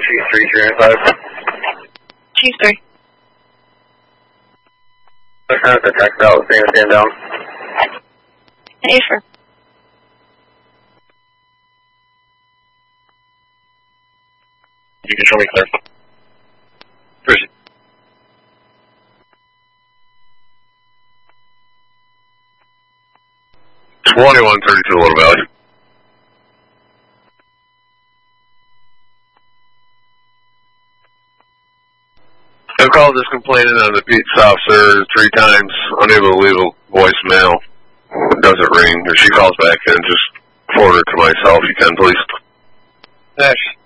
Chief 335. Chief 3. Push out the text out, stand down. Hey, for. You can show me clear. Proceed. $2132 Little Valley. I called this complaining on the beats officer 3 times, unable to leave a voicemail. It doesn't ring. If she calls back in, just forward it to myself. You can, please. Yes.